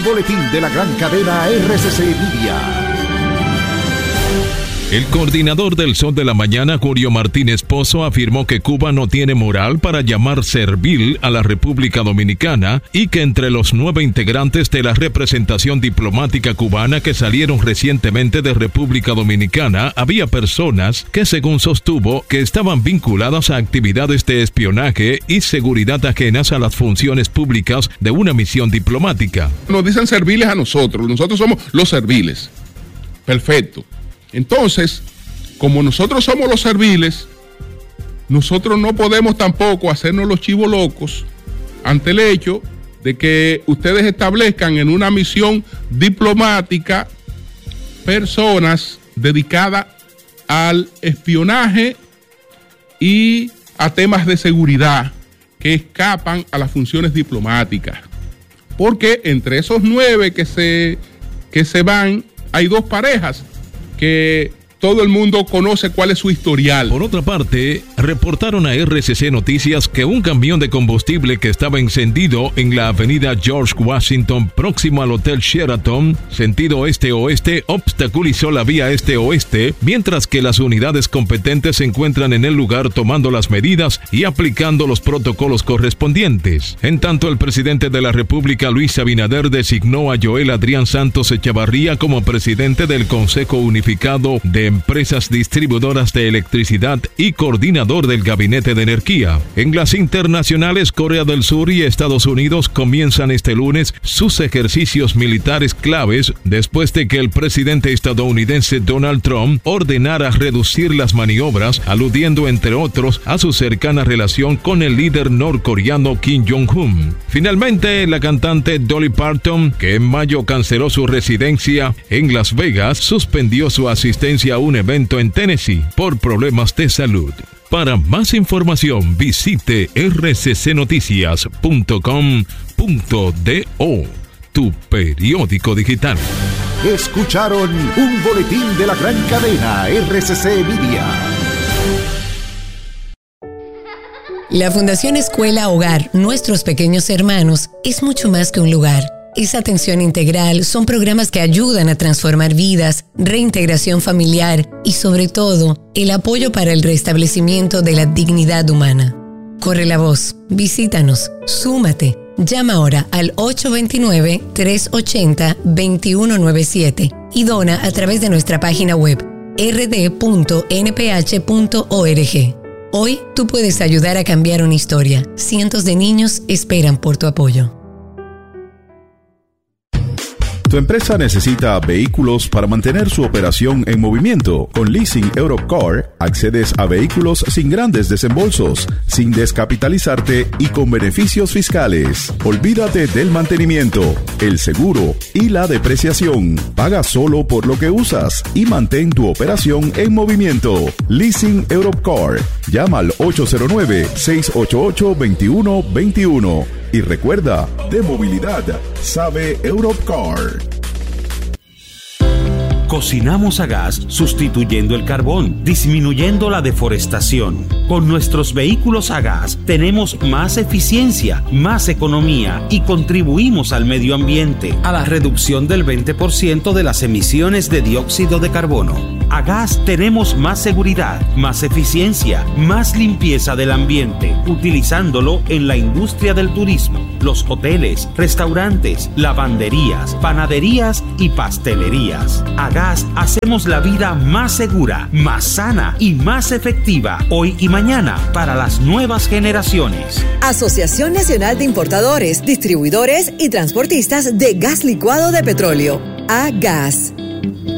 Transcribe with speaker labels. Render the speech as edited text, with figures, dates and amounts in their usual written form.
Speaker 1: boletín de la gran cadena RCC Media.
Speaker 2: El coordinador del Sol de la Mañana, Julio Martínez Pozo, afirmó que Cuba no tiene moral para llamar servil a la República Dominicana y que entre los 9 integrantes de la representación diplomática cubana que salieron recientemente de República Dominicana había personas que, según sostuvo, que estaban vinculadas a actividades de espionaje y seguridad ajenas a las funciones públicas de una misión diplomática.
Speaker 3: Nos dicen serviles a nosotros somos los serviles. Perfecto. Entonces, como nosotros somos los serviles, nosotros no podemos tampoco hacernos los chivos locos ante el hecho de que ustedes establezcan en una misión diplomática personas dedicadas al espionaje y a temas de seguridad que escapan a las funciones diplomáticas. Porque entre esos 9 que se van, hay 2 parejas que todo el mundo conoce cuál es su historial.
Speaker 2: Por otra parte, reportaron a RCC Noticias que un camión de combustible que estaba encendido en la avenida George Washington, próximo al Hotel Sheraton, sentido este-oeste, obstaculizó la vía este-oeste, mientras que las unidades competentes se encuentran en el lugar tomando las medidas y aplicando los protocolos correspondientes. En tanto, el presidente de la República, Luis Abinader, designó a Joel Adrián Santos Echavarría como presidente del Consejo Unificado de Empresas Distribuidoras de Electricidad y coordinador del Gabinete de Energía. En las internacionales, Corea del Sur y Estados Unidos comienzan este lunes sus ejercicios militares claves después de que el presidente estadounidense Donald Trump ordenara reducir las maniobras, aludiendo entre otros a su cercana relación con el líder norcoreano Kim Jong-un. Finalmente, la cantante Dolly Parton, que en mayo canceló su residencia en Las Vegas, suspendió su asistencia a un evento en Tennessee por problemas de salud. Para más información, visite rccnoticias.com.do, tu periódico digital.
Speaker 1: Escucharon un boletín de la gran cadena RCC Media.
Speaker 4: La Fundación Escuela Hogar Nuestros Pequeños Hermanos es mucho más que un lugar. Es atención integral, son programas que ayudan a transformar vidas, reintegración familiar y, sobre todo, el apoyo para el restablecimiento de la dignidad humana. Corre la voz, visítanos, súmate, llama ahora al 829-380-2197 y dona a través de nuestra página web rd.nph.org. Hoy tú puedes ayudar a cambiar una historia. Cientos de niños esperan por tu apoyo.
Speaker 5: Tu empresa necesita vehículos para mantener su operación en movimiento. Con Leasing Europcar accedes a vehículos sin grandes desembolsos, sin descapitalizarte y con beneficios fiscales. Olvídate del mantenimiento, el seguro y la depreciación. Paga solo por lo que usas y mantén tu operación en movimiento. Leasing Europcar. Llama al 809-688-2121. Y recuerda, de movilidad, sabe Europcar.
Speaker 6: Cocinamos a gas sustituyendo el carbón, disminuyendo la deforestación. Con nuestros vehículos a gas tenemos más eficiencia, más economía y contribuimos al medio ambiente, a la reducción del 20% de las emisiones de dióxido de carbono. A gas tenemos más seguridad, más eficiencia, más limpieza del ambiente, utilizándolo en la industria del turismo, los hoteles, restaurantes, lavanderías, panaderías y pastelerías. A gas hacemos la vida más segura, más sana y más efectiva hoy y mañana para las nuevas generaciones.
Speaker 7: Asociación Nacional de Importadores, Distribuidores y Transportistas de Gas Licuado de Petróleo. AGAS.